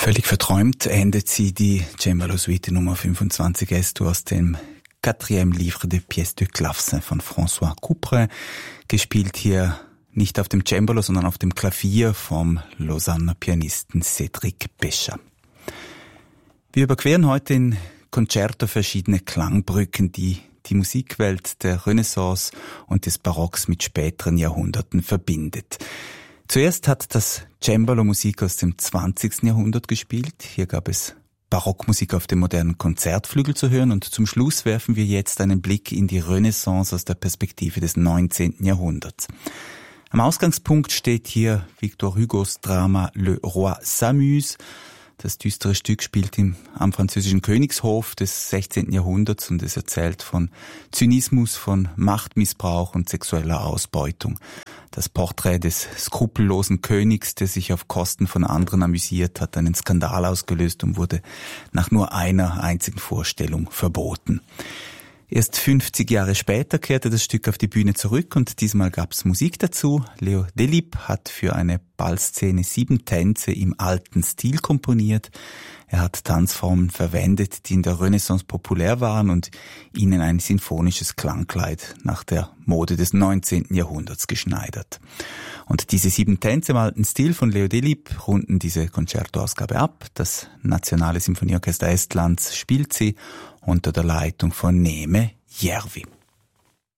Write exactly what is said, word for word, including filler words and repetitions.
Völlig verträumt endet sie die Cembalo-Suite Nummer fünfundzwanzig S aus dem Quatrième Livre de Pièces de Clavecin von François Couperin, gespielt hier nicht auf dem Cembalo, sondern auf dem Klavier vom Lausanner Pianisten Cédric Pescha. Wir überqueren heute in Concerto verschiedene Klangbrücken, die die Musikwelt der Renaissance und des Barocks mit späteren Jahrhunderten verbindet. Zuerst hat das Cembalo Musik aus dem zwanzigsten Jahrhundert gespielt. Hier gab es Barockmusik auf dem modernen Konzertflügel zu hören, und zum Schluss werfen wir jetzt einen Blick in die Renaissance aus der Perspektive des neunzehnten Jahrhunderts. Am Ausgangspunkt steht hier Victor Hugos Drama Le Roi s'amuse. Das düstere Stück spielt im, am französischen Königshof des sechzehnten Jahrhunderts und es erzählt von Zynismus, von Machtmissbrauch und sexueller Ausbeutung. Das Porträt des skrupellosen Königs, der sich auf Kosten von anderen amüsiert, hat einen Skandal ausgelöst und wurde nach nur einer einzigen Vorstellung verboten. Erst fünfzig Jahre später kehrte das Stück auf die Bühne zurück und diesmal gab's Musik dazu. Leo Delibes hat für eine Ballszene sieben Tänze im alten Stil komponiert. Er hat Tanzformen verwendet, die in der Renaissance populär waren und ihnen ein sinfonisches Klangkleid nach der Mode des neunzehnten Jahrhunderts geschneidert. Und diese sieben Tänze im alten Stil von Leo Delibes runden diese Concerto-Ausgabe ab. Das Nationale Symphonieorchester Estlands spielt sie unter der Leitung von Neeme Järvi.